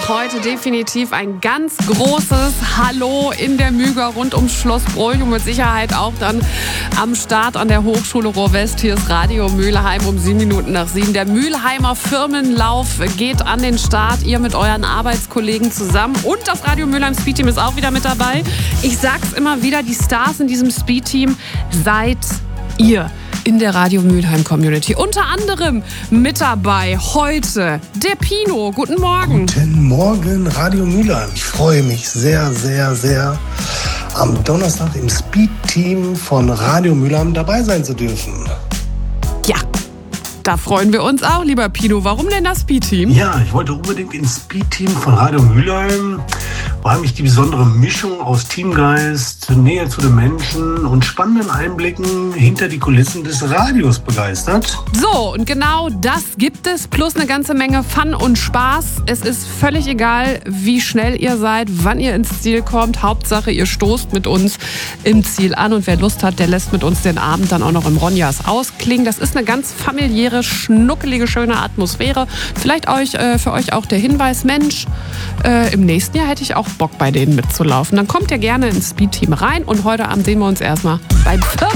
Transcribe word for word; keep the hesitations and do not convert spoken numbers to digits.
heute definitiv ein ganz großes Hallo in der Müger rund ums Schloss Bräuch und mit Sicherheit auch dann am Start an der Hochschule Ruhr-West. Hier ist Radio Mülheim um sieben Minuten nach sieben. Der Mülheimer Firmenlauf geht an den Start. Ihr mit euren Arbeitskollegen zusammen und das Radio Mülheim Speedteam ist auch wieder mit dabei. Ich sag's immer wieder, die Stars in diesem Speedteam seid ihr in der Radio Mülheim Community. Unter anderem mit dabei heute der Pino. Guten Morgen. Guten Morgen, Radio Mülheim. Ich freue mich sehr, sehr, sehr, am Donnerstag im Speed-Team von Radio Mülheim dabei sein zu dürfen. Ja, da freuen wir uns auch, lieber Pino. Warum denn das Speed-Team? Ja, ich wollte unbedingt ins Speed-Team von Radio Mülheim, weil mich die besondere Mischung aus Teamgeist, Nähe zu den Menschen und spannenden Einblicken hinter die Kulissen des Radios begeistert. So, und genau das gibt es, plus eine ganze Menge Fun und Spaß. Es ist völlig egal, wie schnell ihr seid, wann ihr ins Ziel kommt. Hauptsache, ihr stoßt mit uns im Ziel an. Und wer Lust hat, der lässt mit uns den Abend dann auch noch im Ronjas ausklingen. Das ist eine ganz familiäre, schnuckelige, schöne Atmosphäre. Vielleicht euch, äh, für euch auch der Hinweis, Mensch, äh, im nächsten Jahr hätte ich auch Bock, bei denen mitzulaufen. Dann kommt ihr gerne ins Speed-Team rein und heute Abend sehen wir uns erstmal beim Firmen.